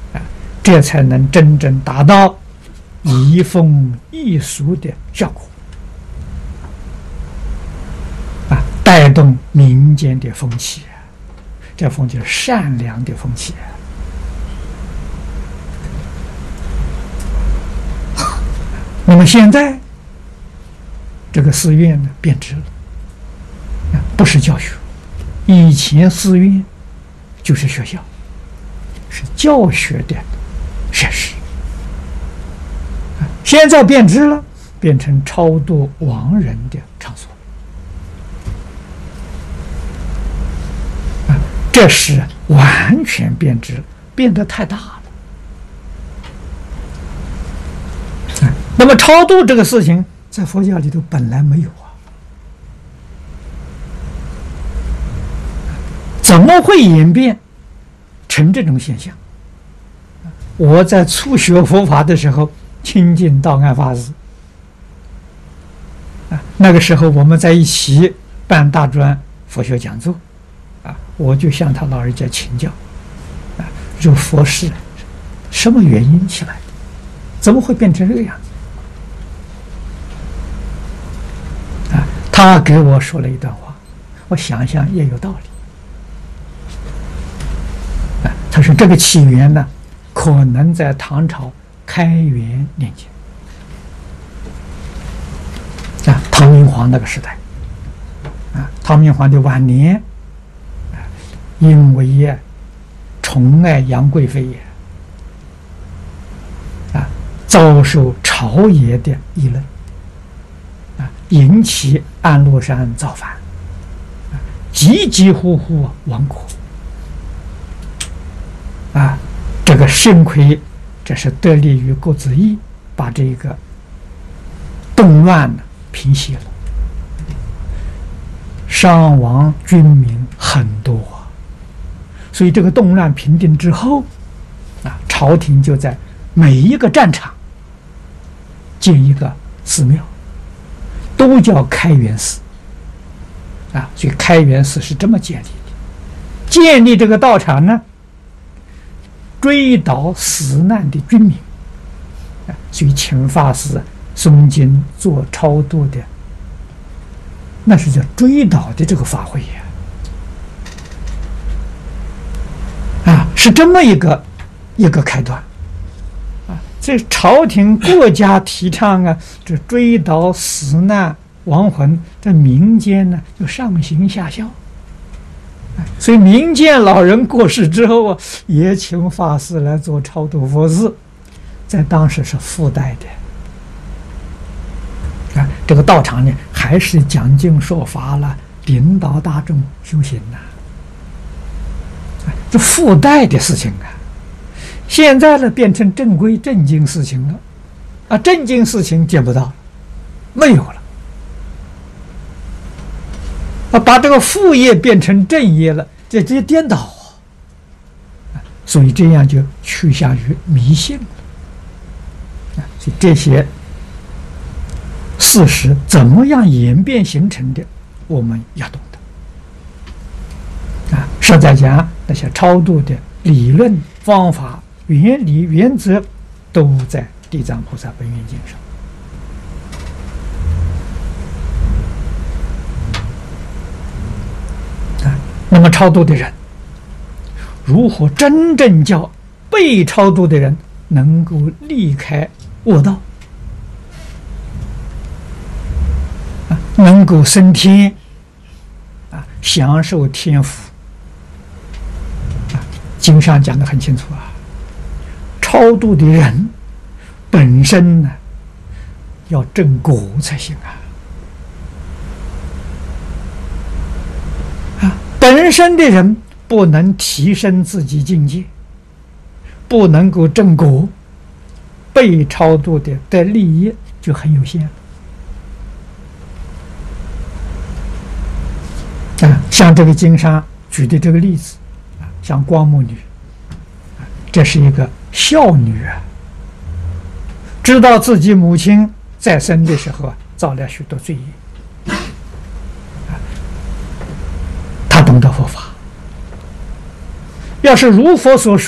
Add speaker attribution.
Speaker 1: 这才能真正达到移风易俗的效果带动民间的风气这风气是善良的风气那么现在这个寺院呢变质了不是教学，以前寺院就是学校，是教学的设施，现在变质了，变成超度亡人的场所，这是完全变质了，变得太大了。那么超度这个事情，在佛教里头本来没有怎么会演变成这种现象？我在初学佛法的时候，亲近道安法师那个时候我们在一起办大专佛学讲座我就向他老人家请教这佛事什么原因起来的？怎么会变成这个样子？他给我说了一段话，我想想也有道理。他说这个起源呢，可能在唐朝开元年间唐明皇那个时代唐明皇的晚年因为宠爱杨贵妃遭受朝野的议论引起安禄山造反急急呼呼亡国这个幸亏这是得力于郭子仪把这个动乱平息了，伤亡军民很多所以这个动乱平定之后朝廷就在每一个战场建一个寺庙，都叫开元寺所以开元寺是这么建立的。建立这个道场呢，追悼死难的军民所以请法师诵经做超度的，那是叫追悼的这个法会是这么一个开端这朝廷国家提倡这追悼死难亡魂，在民间呢就上行下效所以民间老人过世之后也请法师来做超度佛事，在当时是附带的这个道场呢还是讲经说法了，领导大众修行这附带的事情现在呢变成正规正经事情了正经事情见不到，没有了把这个副业变成正业了，这直接颠倒所以这样就趋向于迷信了所以这些事实怎么样演变形成的，我们要懂得实在讲那些超度的理论方法原理原则都在地藏菩萨本愿经上那么超度的人如何真正叫被超度的人能够离开恶道能够升天享受天福经上讲得很清楚超度的人本身呢要正果才行本身的人不能提升自己境界，不能够正果，被超度的利益就很有限像这个经上举的这个例子像光目女这是一个孝女知道自己母亲在生的时候造了许多罪业他懂得佛法，要是如佛所说